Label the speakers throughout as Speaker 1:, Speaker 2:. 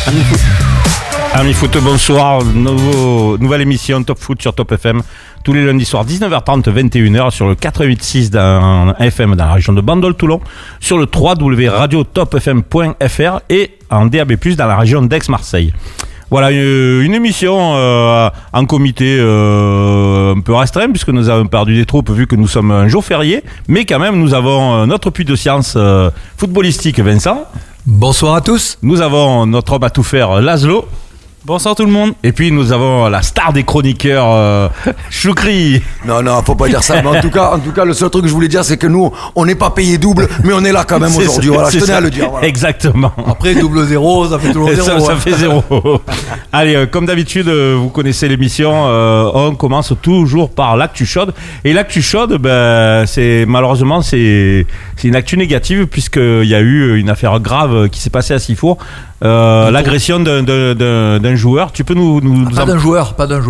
Speaker 1: Amis foot, bonsoir. Nouvelle émission Top Foot sur Top FM. Tous les lundis soirs, 19h30, 21h sur le 88.6 dans FM dans la région de Bandol-Toulon, sur le www.radiotopfm.fr et en DAB+, dans la région d'Aix-Marseille. Voilà, une émission en comité un peu restreint puisque nous avons perdu des troupes vu que nous sommes un jour férié, mais quand même nous avons notre puits de science footballistique Vincent.
Speaker 2: Bonsoir à tous.
Speaker 1: Nous avons notre homme à tout faire Laszlo.
Speaker 3: Bonsoir tout le monde.
Speaker 1: Et puis nous avons la star des chroniqueurs, Choukri.
Speaker 4: Non, faut pas dire ça. Mais en tout cas, le seul truc que je voulais dire, c'est que nous, on n'est pas payé double, mais on est là quand même aujourd'hui. Voilà, je tenais à le dire. Voilà.
Speaker 1: Exactement.
Speaker 2: Après, double zéro, ça fait toujours zéro.
Speaker 1: Ça fait zéro. Allez, comme d'habitude, vous connaissez l'émission. On commence toujours par l'actu chaude. Et l'actu chaude, malheureusement, c'est une actu négative puisqu'il y a eu une affaire grave qui s'est passée à Sifour. L'agression d'un joueur. Tu peux nous
Speaker 2: pas d'un joueur,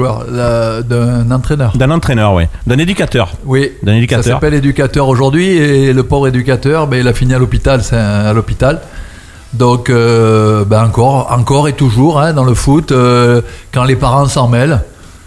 Speaker 2: d'un entraîneur.
Speaker 1: D'un entraîneur, oui. D'un éducateur.
Speaker 2: Oui.
Speaker 1: D'un éducateur.
Speaker 2: Ça s'appelle éducateur aujourd'hui et le pauvre éducateur, il a fini à l'hôpital. C'est à l'hôpital. Donc, encore et toujours, dans le foot, quand les parents s'en mêlent,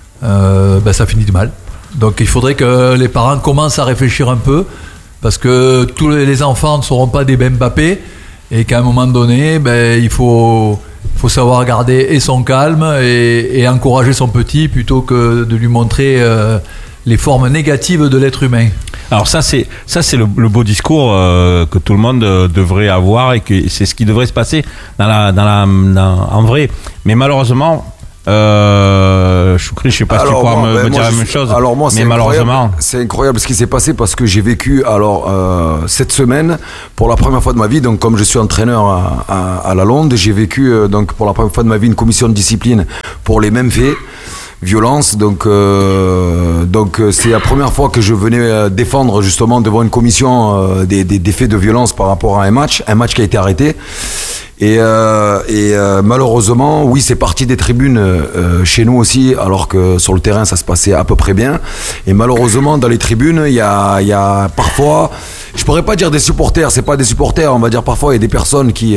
Speaker 2: ça finit mal. Donc, il faudrait que les parents commencent à réfléchir un peu, parce que tous les enfants ne seront pas des Mbappé. Et qu'à un moment donné, il faut savoir garder et son calme et encourager son petit plutôt que de lui montrer les formes négatives de l'être humain.
Speaker 1: Alors ça c'est le beau discours que tout le monde devrait avoir et que c'est ce qui devrait se passer en vrai. Mais malheureusement, Choukri, je sais pas si tu pourras me dire la même chose.
Speaker 4: Alors moi,
Speaker 1: malheureusement,
Speaker 4: c'est incroyable ce qui s'est passé parce que j'ai vécu cette semaine pour la première fois de ma vie. Donc comme je suis entraîneur à la Londe, j'ai vécu donc pour la première fois de ma vie une commission de discipline pour les mêmes faits. Violence, donc c'est la première fois que je venais défendre justement devant une commission des faits de violence par rapport à un match qui a été arrêté. Et malheureusement, oui, c'est parti des tribunes chez nous aussi, alors que sur le terrain ça se passait à peu près bien. Et malheureusement, dans les tribunes, il y a parfois, je pourrais pas dire des supporters, c'est pas des supporters, on va dire parfois il y a des personnes qui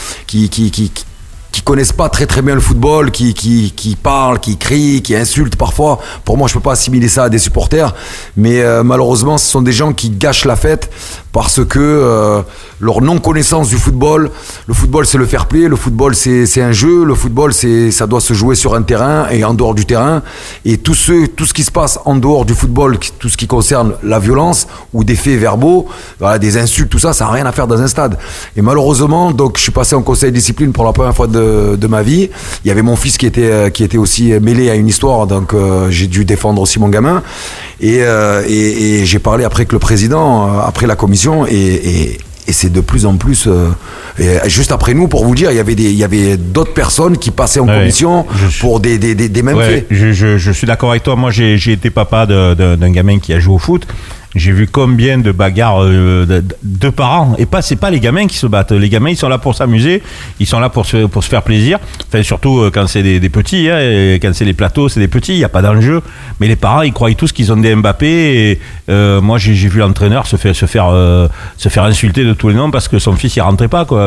Speaker 4: connaissent pas très très bien le football, qui parlent, qui crient, qui insultent parfois. Pour moi, je peux pas assimiler ça à des supporters, mais malheureusement, ce sont des gens qui gâchent la fête parce que leur non-connaissance du football, le football c'est le fair play, le football c'est un jeu, le football ça doit se jouer sur un terrain et en dehors du terrain, et tout ce qui se passe en dehors du football, tout ce qui concerne la violence ou des faits verbaux, voilà, des insultes, tout ça n'a rien à faire dans un stade. Et malheureusement, donc je suis passé en conseil de discipline pour la première fois de ma vie. Il y avait mon fils qui était aussi mêlé à une histoire, donc j'ai dû défendre aussi mon gamin, et j'ai parlé après que le président, après la commission, et c'est de plus en plus et juste après nous, pour vous dire, il y avait d'autres personnes qui passaient en commission pour des mêmes faits.
Speaker 1: Je suis d'accord avec toi. Moi j'ai été papa d'un gamin qui a joué au foot. J'ai vu combien de bagarres de parents, et c'est pas les gamins qui se battent. Les gamins, ils sont là pour s'amuser, ils sont là pour se faire plaisir. Enfin, surtout quand c'est des petits, et quand c'est les plateaux, c'est des petits, il y a pas d'enjeu. Mais les parents, ils croient tous qu'ils ont des Mbappé. Et moi, j'ai vu l'entraîneur se faire insulter de tous les noms parce que son fils il rentrait pas, quoi.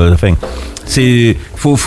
Speaker 1: C'est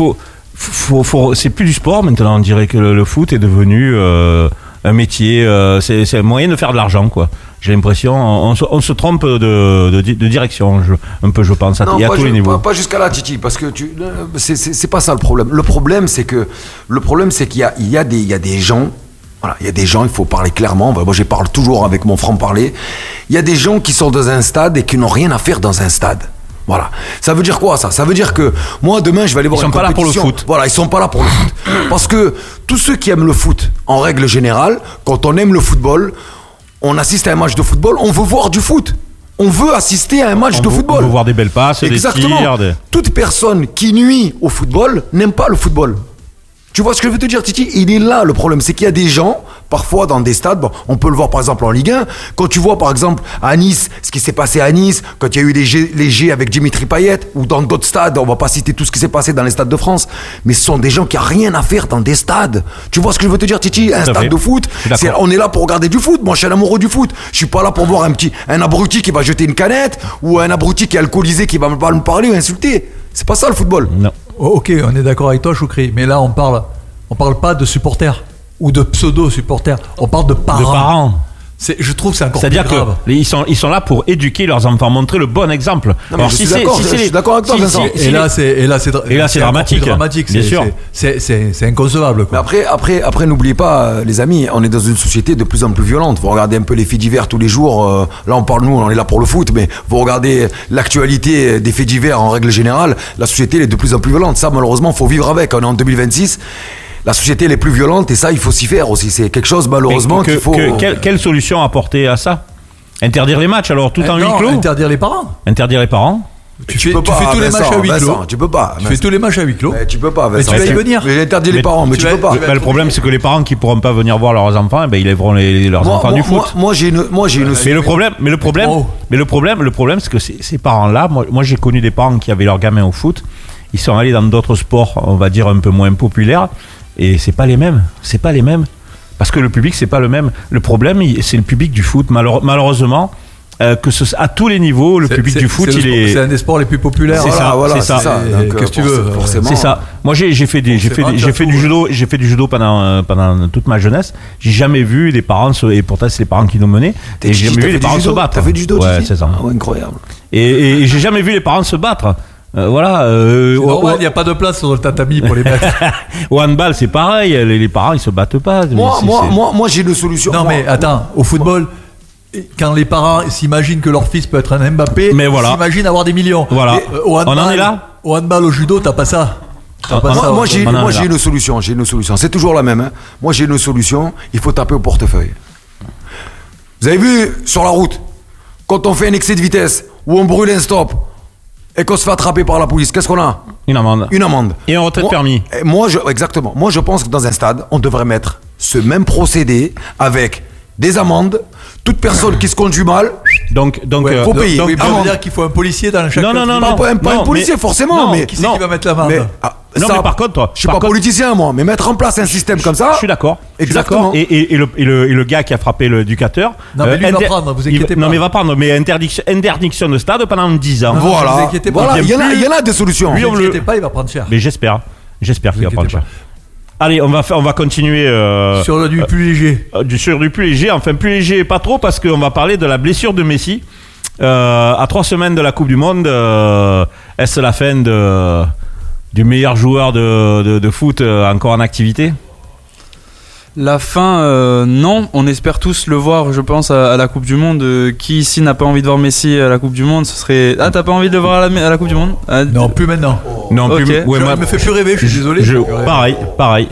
Speaker 1: c'est plus du sport maintenant. On dirait que le foot est devenu un métier. C'est un moyen de faire de l'argent, quoi. J'ai l'impression, on se trompe de direction, je pense,
Speaker 4: non,
Speaker 1: à tous les niveaux.
Speaker 4: Pas jusqu'à là, Titi, parce que c'est pas ça le problème. Le problème, c'est qu'il y a des gens. Voilà, il y a des gens, il faut parler clairement. Moi, je parle toujours avec mon franc-parler. Il y a des gens qui sont dans un stade et qui n'ont rien à faire dans un stade. Voilà. Ça veut dire quoi, ça ? Ça veut dire que moi, demain, je vais aller voir une compétition. Ils sont pas là pour le foot. Voilà, ils sont pas là pour le foot. Parce que tous ceux qui aiment le foot, en règle générale, quand on aime le football, on assiste à un match de football, on veut voir du foot. On veut assister à un match de football.
Speaker 1: On veut voir des belles passes,
Speaker 4: exactement.
Speaker 1: Des tirs.
Speaker 4: Toute personne qui nuit au football n'aime pas le football. Tu vois ce que je veux te dire, Titi ? Il est là le problème, c'est qu'il y a des gens, parfois dans des stades, on peut le voir par exemple en Ligue 1, quand tu vois par exemple à Nice, ce qui s'est passé à Nice, quand il y a eu les G avec Dimitri Payet, ou dans d'autres stades, on va pas citer tout ce qui s'est passé dans les stades de France, mais ce sont des gens qui n'ont rien à faire dans des stades. Tu vois ce que je veux te dire, Titi ? Un stade de foot, on est là pour regarder du foot. Moi, je suis un amoureux du foot. Je suis pas là pour voir un abruti qui va jeter une canette, ou un abruti qui est alcoolisé qui va me parler ou insulter. C'est pas ça le football.
Speaker 1: Non.
Speaker 2: Ok, on est d'accord avec toi, Choukri. Mais là, on parle pas de supporters ou de pseudo-supporters. On parle de parents.
Speaker 1: De parents.
Speaker 2: Je trouve que c'est encore
Speaker 1: C'est-à-dire
Speaker 2: plus grave.
Speaker 1: qu'ils sont là pour éduquer leurs enfants, montrer le bon exemple.
Speaker 4: Non, mais je suis d'accord avec toi, Vincent.
Speaker 1: Et là, c'est dramatique. Bien sûr.
Speaker 2: C'est inconcevable. Quoi.
Speaker 4: Mais après, n'oubliez pas, les amis, on est dans une société de plus en plus violente. Vous regardez un peu les faits divers tous les jours. Là, on est là pour le foot, mais vous regardez l'actualité des faits divers en règle générale. La société elle est de plus en plus violente. Ça, malheureusement, faut vivre avec. On est en 2026. La société elle est plus violente et ça, il faut s'y faire aussi. C'est quelque chose, malheureusement, qu'il faut.
Speaker 1: Quelle solution apporter à ça? Interdire les matchs, alors, tout en huis clos?
Speaker 2: Interdire les parents.
Speaker 1: Interdire les parents?
Speaker 2: Tu fais tous les matchs à huis clos.
Speaker 4: Tu peux pas.
Speaker 2: Tu fais tous les matchs à huis clos.
Speaker 4: Tu peux pas. Vincent.
Speaker 2: Mais tu vas y venir.
Speaker 4: Mais interdire les parents, mais tu peux pas.
Speaker 1: Le problème, c'est que les parents qui pourront pas venir voir leurs enfants, ils lèveront leurs enfants du foot.
Speaker 4: Moi, j'ai une.
Speaker 1: Mais le problème, c'est que ces parents-là, moi, j'ai connu des parents qui avaient leurs gamins au foot. Ils sont allés dans d'autres sports, on va dire un peu moins populaires. Et c'est pas les mêmes. Parce que le public, c'est pas le même. Le problème, c'est le public du foot. Malheureusement, à tous les niveaux, le public du foot,
Speaker 2: c'est un des sports les plus populaires.
Speaker 1: C'est ça.
Speaker 2: Qu'est-ce que tu veux?
Speaker 4: Forcément.
Speaker 1: C'est ça. Moi, j'ai fait du judo pendant toute ma jeunesse. J'ai jamais vu des parents et pourtant c'est les parents qui nous menaient. Et j'ai jamais vu les parents se battre.
Speaker 4: T'as fait du judo?
Speaker 1: Ouais, c'est ça.
Speaker 4: Incroyable.
Speaker 1: Et j'ai jamais vu les parents se battre.
Speaker 2: Il n'y a pas de place sur le tatami pour les mettre.
Speaker 1: Au handball, c'est pareil. Les parents, ils se battent pas.
Speaker 4: Moi, j'ai une solution.
Speaker 2: Non, mais attends, au football, quand les parents s'imaginent que leur fils peut être un Mbappé, ils s'imaginent avoir des millions.
Speaker 1: Voilà.
Speaker 2: Au handball,
Speaker 1: on en est là.
Speaker 2: Au handball, au judo, t'as pas ça.
Speaker 4: Moi, j'ai une solution. C'est toujours la même. Moi, j'ai une solution. Il faut taper au portefeuille. Vous avez vu sur la route, quand on fait un excès de vitesse ou on brûle un stop et qu'on se fait attraper par la police, qu'est-ce qu'on a?
Speaker 1: Une amende. Et un retrait de permis.
Speaker 4: Exactement. Moi, je pense que dans un stade, on devrait mettre ce même procédé avec des amendes. Toute personne qui se conduit mal,
Speaker 1: donc
Speaker 4: faut payer.
Speaker 2: Ça veut dire qu'il faut un policier dans chaque.
Speaker 4: Non, pas un policier forcément, mais
Speaker 2: qui c'est qui va mettre l'amende?
Speaker 1: Mais par contre,
Speaker 4: je suis pas politicien moi, mais mettre en place un système comme ça.
Speaker 1: Je suis d'accord.
Speaker 4: Exactement.
Speaker 1: Et le gars qui a frappé l'éducateur.
Speaker 2: Non, mais lui il va prendre, vous inquiétez pas.
Speaker 1: Non, mais il va prendre, mais interdiction de stade pendant 10 ans.
Speaker 4: Voilà. Il y en a des solutions.
Speaker 2: Ne vous inquiétez pas, il va prendre cher.
Speaker 1: Mais j'espère qu'il va prendre cher. Allez, on va continuer
Speaker 2: sur du plus léger.
Speaker 1: Sur du plus léger, enfin plus léger, pas trop, parce qu'on va parler de la blessure de Messi. À 3 semaines de la Coupe du Monde, est-ce la fin du meilleur joueur de foot encore en activité?
Speaker 3: La fin, non. On espère tous le voir, je pense, à la Coupe du Monde. Qui ici n'a pas envie de voir Messi à la Coupe du Monde? Ce serait... Ah, t'as pas envie de le voir à la Coupe du Monde?
Speaker 2: Non, plus maintenant.
Speaker 1: Non,
Speaker 3: okay.
Speaker 1: plus. Ouais,
Speaker 2: je me fais plus rêver, je suis désolé.
Speaker 1: Pareil.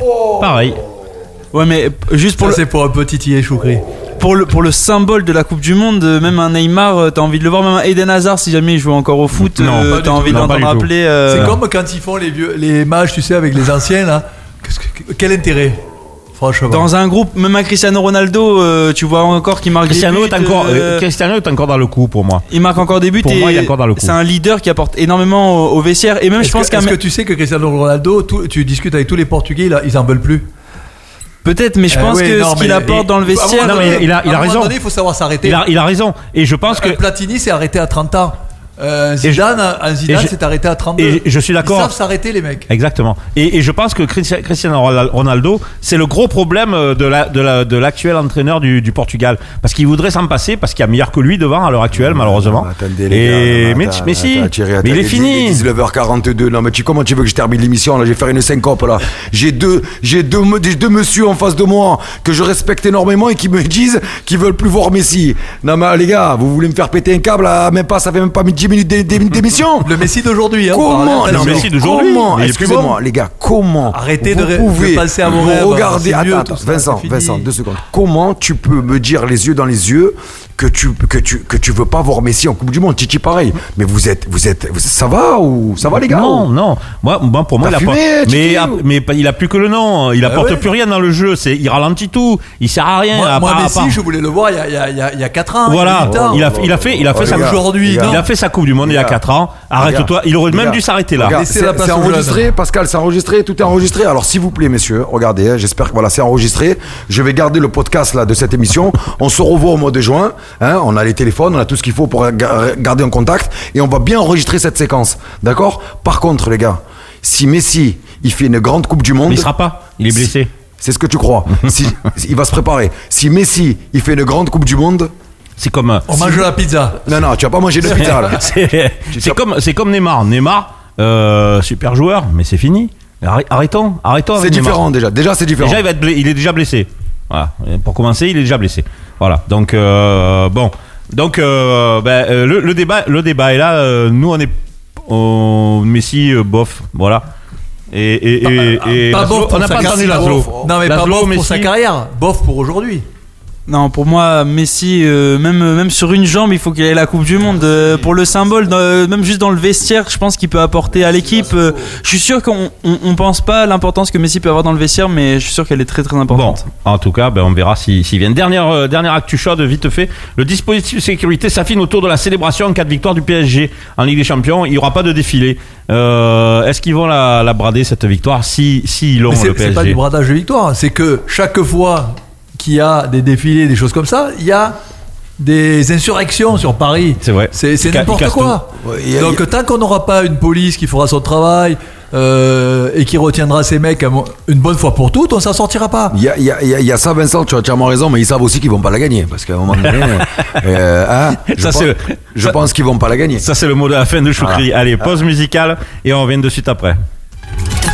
Speaker 3: Ouais, mais juste pour
Speaker 2: c'est pour un petit titiller Choukri.
Speaker 3: Pour le symbole de la Coupe du Monde, même un Neymar, t'as envie de le voir, même un Eden Hazard, si jamais il joue encore au foot, t'as envie d'entendre appeler.
Speaker 2: C'est comme quand ils font les matchs, tu sais, avec les anciens là. Quel intérêt? Franchement.
Speaker 3: Dans un groupe, même un Cristiano Ronaldo, tu vois encore qu'il marque
Speaker 1: Cristiano
Speaker 3: des buts.
Speaker 1: Cristiano est encore dans le coup pour moi.
Speaker 3: Il marque encore des buts.
Speaker 1: Pour moi, il est encore dans le coup.
Speaker 3: C'est un leader qui apporte énormément au vestiaire. Et même, je pense
Speaker 2: est-ce que tu sais que Cristiano Ronaldo, tu discutes avec tous les Portugais, ils en veulent plus?
Speaker 3: Peut-être, mais je pense que ce qu'il apporte dans le vestiaire.
Speaker 1: Non, mais il a raison.
Speaker 2: À un moment donné, il faut savoir s'arrêter.
Speaker 1: Il a raison. Et je pense que
Speaker 2: Platini s'est arrêté à 30 ans. Zidane s'est arrêté à 32.
Speaker 1: Et je suis d'accord.
Speaker 2: Ils savent s'arrêter, les mecs.
Speaker 1: Exactement. Et je pense que Cristiano Ronaldo, c'est le gros problème de l'actuel entraîneur du Portugal, parce qu'il voudrait s'en passer, parce qu'il y a meilleur que lui devant à l'heure actuelle, malheureusement.
Speaker 4: Attendez, les gars,
Speaker 1: mais si. Mais il est fini.
Speaker 4: 19h42. Non, mais comment tu veux que je termine l'émission là? Je vais faire une syncope là. J'ai deux messieurs en face de moi que je respecte énormément et qui me disent qu'ils veulent plus voir Messi. Non, mais les gars, vous voulez me faire péter un câble là? Ça fait même pas 10 minutes d'émission.
Speaker 2: Le Messi d'aujourd'hui, hein.
Speaker 4: Comment?
Speaker 1: Le Messi d'aujourd'hui.
Speaker 4: Excusez-moi, les gars, comment?
Speaker 2: Arrêtez de passer à vos rêves.
Speaker 4: Regardez, attends, Vincent, 2 secondes. Comment tu peux me dire les yeux dans les yeux que tu veux pas voir Messi en Coupe du Monde? Titi, pareil. Mais vous êtes, ça va les gars?
Speaker 1: Non. Moi, pour moi, mais il a plus que le nom. Il apporte plus rien dans le jeu. Il ralentit tout. Il sert à rien.
Speaker 2: Moi, Messi, je voulais le voir il y a 4 ans.
Speaker 1: Voilà. Il a fait sa aujourd'hui. Il a fait sa Coupe du Monde il y a 4 ans. Arrête-toi. Il aurait même dû s'arrêter là.
Speaker 4: C'est enregistré, Pascal, c'est enregistré, tout est enregistré. Alors s'il vous plaît, messieurs, regardez, j'espère que c'est enregistré. Je vais garder le podcast là de cette émission. On se revoit au mois de juin. On a les téléphones, on a tout ce qu'il faut pour garder un contact et on va bien enregistrer cette séquence. D'accord? Par contre, les gars, Si Messi, il fait une grande Coupe du Monde.
Speaker 1: Mais il sera pas, il est blessé.
Speaker 4: C'est ce que tu crois. Il va se préparer. Si Messi, il fait une grande Coupe du Monde.
Speaker 1: C'est comme.
Speaker 2: On mange de la pizza.
Speaker 4: Non, tu vas pas manger de pizza là.
Speaker 1: C'est comme Neymar. Neymar, super joueur, mais c'est fini. Arrêtons.
Speaker 4: C'est différent déjà. Déjà, c'est différent.
Speaker 1: Déjà, il est déjà blessé. Voilà. Pour commencer, il est déjà blessé. Voilà. Donc bon. Donc le débat est là. Nous, on est Messi, bof. Voilà. Et
Speaker 2: pas bof.
Speaker 1: On n'a pas entendu Laszlo.
Speaker 2: Non, mais
Speaker 1: Laszlo,
Speaker 2: pas bof
Speaker 1: Messi.
Speaker 2: pour sa carrière. Bof pour aujourd'hui.
Speaker 3: Non, pour moi, Messi, même sur une jambe, il faut qu'il ait la Coupe du Monde. Pour le symbole, même juste dans le vestiaire, je pense qu'il peut apporter à l'équipe. Je suis sûr qu'on pense pas à l'importance que Messi peut avoir dans le vestiaire, mais je suis sûr qu'elle est très très importante.
Speaker 1: Bon, en tout cas, on verra s'il vient. Dernière actu chaude, vite fait. Le dispositif de sécurité s'affine autour de la célébration en cas de victoire du PSG en Ligue des Champions. Il n'y aura pas de défilé. Est-ce qu'ils vont la brader cette victoire si ils l'ont, le PSG?
Speaker 2: C'est pas du bradage de victoire, c'est que chaque fois qu'il y a des défilés, des choses comme ça, il y a des insurrections sur Paris.
Speaker 1: C'est vrai.
Speaker 2: C'est n'importe quoi.
Speaker 4: Ouais,
Speaker 2: Donc tant qu'on n'aura pas une police qui fera son travail et qui retiendra ces mecs une bonne fois pour toutes, on s'en sortira pas.
Speaker 4: Il y a ça, Vincent, tu as entièrement raison, mais ils savent aussi qu'ils vont pas la gagner. Parce qu'à un moment donné, je pense qu'ils vont pas la gagner.
Speaker 1: Ça, c'est le mot de la fin de Choukri. Allez, pause musicale et on revient de suite après.